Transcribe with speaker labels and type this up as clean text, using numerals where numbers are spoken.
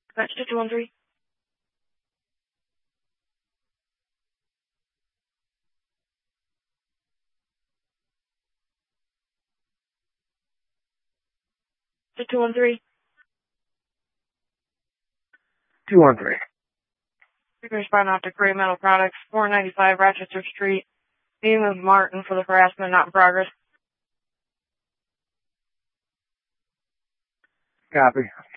Speaker 1: That's 213. To 213.
Speaker 2: 213.
Speaker 1: Responding out to Great Metal Products, 495 Rochester Street. Meeting with Martin for the harassment not in progress.
Speaker 2: Copy.